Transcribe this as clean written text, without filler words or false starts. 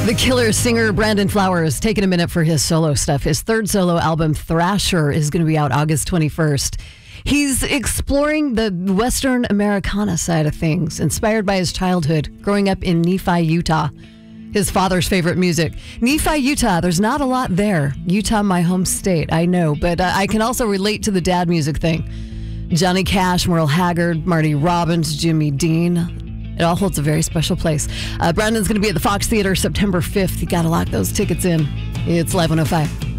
The Killer singer Brandon Flowers taking a minute for his solo stuff. His third solo album, Thrasher, is going to be out August 21st. He's exploring the Western Americana side of things, inspired by his childhood growing up in Nephi, Utah. His father's favorite music. Nephi, Utah, there's not a lot there. Utah, my home state, I know, but I can also relate to the dad music thing. Johnny Cash, Merle Haggard, Marty Robbins, Jimmy Dean. It all holds a very special place. Brandon's going to be at the Fox Theater September 5th. You got to lock those tickets in. It's Live 105.